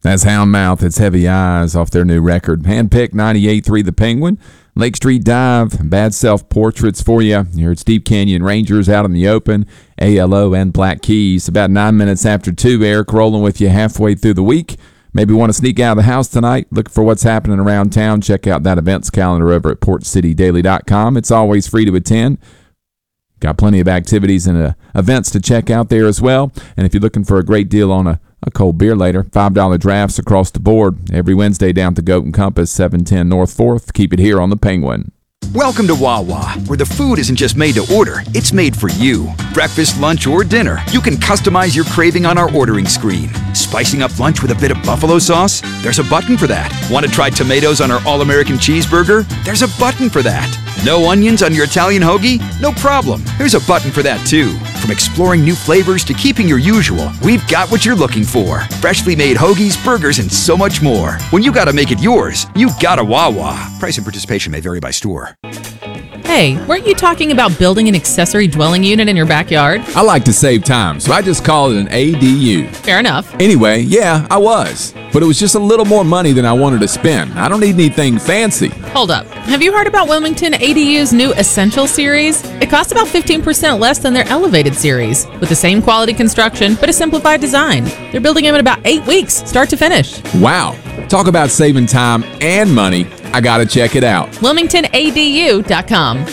That's Houndmouth. It's Heavy Eyes off their new record. Handpicked 98.3 The Penguin. Lake Street Dive, Bad Self-Portraits for you. You heard Steep Canyon Rangers Out in the Open, ALO, and Black Keys. About 9 minutes after 2, Eric rolling with you halfway through the week. Maybe want to sneak out of the house tonight, look for what's happening around town. Check out that events calendar over at PortCityDaily.com. It's always free to attend. Got plenty of activities and events to check out there as well. And if you're looking for a great deal on a cold beer later, $5 drafts across the board every Wednesday down to Goat and Compass, 710 North 4th. Keep it here on the Penguin. Welcome to Wawa, where the food isn't just made to order, it's made for you. Breakfast, lunch, or dinner, you can customize your craving on our ordering screen. Spicing up lunch with a bit of buffalo sauce? There's a button for that. Want to try tomatoes on our All-American Cheeseburger? There's a button for that. No onions on your Italian hoagie? No problem. There's a button for that too. From exploring new flavors to keeping your usual, we've got what you're looking for. Freshly made hoagies, burgers, and so much more. When you gotta make it yours, you gotta Wawa. Price and participation may vary by store. Hey, weren't you talking about building an accessory dwelling unit in your backyard? I like to save time, so I just call it an ADU. Fair enough. Anyway, yeah, I was. But it was just a little more money than I wanted to spend. I don't need anything fancy. Hold up. Have you heard about Wilmington ADU's new Essential Series? It costs about 15% less than their Elevated Series, with the same quality construction, but a simplified design. They're building them in about 8 weeks, start to finish. Wow. Talk about saving time and money. I gotta check it out. WilmingtonADU.com.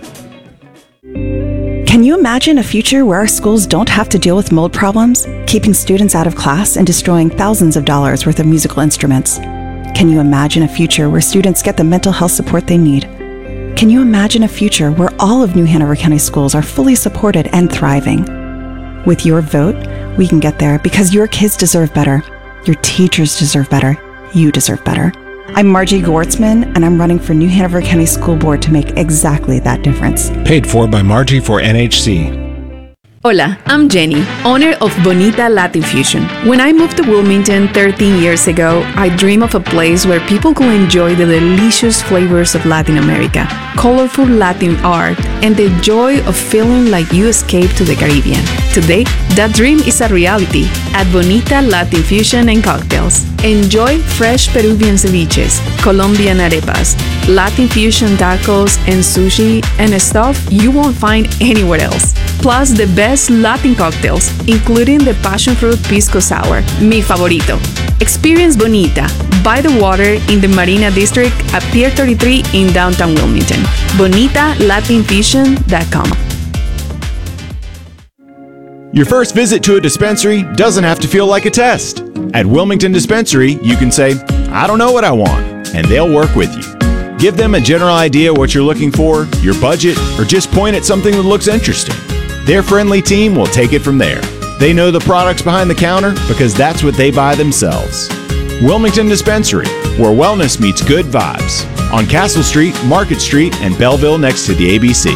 Can you imagine a future where our schools don't have to deal with mold problems, keeping students out of class and destroying thousands of dollars worth of musical instruments? Can you imagine a future where students get the mental health support they need? Can you imagine a future where all of New Hanover County schools are fully supported and thriving? With your vote, we can get there because your kids deserve better. Your teachers deserve better. You deserve better. I'm Margie Gortzman, and I'm running for New Hanover County School Board to make exactly that difference. Paid for by Margie for NHC. Hola, I'm Jenny, owner of Bonita Latin Fusion. When I moved to Wilmington 13 years ago, I dreamed of a place where people could enjoy the delicious flavors of Latin America, colorful Latin art, and the joy of feeling like you escaped to the Caribbean. Today, that dream is a reality at Bonita Latin Fusion and Cocktails. Enjoy fresh Peruvian ceviches, Colombian arepas, Latin fusion tacos, and sushi and stuff you won't find anywhere else. Plus the best Latin cocktails, including the passion fruit pisco sour, mi favorito. Experience Bonita by the water in the Marina District at Pier 33 in downtown Wilmington. BonitaLatinFusion.com. Your first visit to a dispensary doesn't have to feel like a test. At Wilmington Dispensary, you can say, I don't know what I want, and they'll work with you. Give them a general idea what you're looking for, your budget, or just point at something that looks interesting. Their friendly team will take it from there. They know the products behind the counter because that's what they buy themselves. Wilmington Dispensary, where wellness meets good vibes. On Castle Street, Market Street, and Belleville next to the ABC.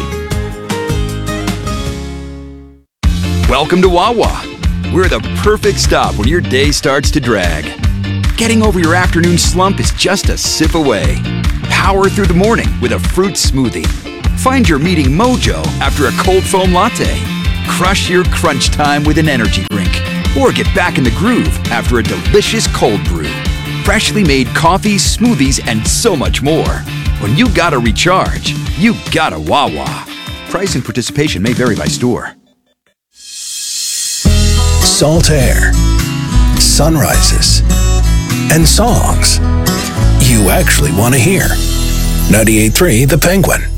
Welcome to Wawa. We're the perfect stop when your day starts to drag. Getting over your afternoon slump is just a sip away. Power through the morning with a fruit smoothie. Find your meeting mojo after a cold foam latte. Crush your crunch time with an energy drink. Or get back in the groove after a delicious cold brew. Freshly made coffees, smoothies, and so much more. When you gotta recharge, you gotta Wawa. Price and participation may vary by store. Salt air, sunrises, and songs you actually want to hear. 98.3 The Penguin.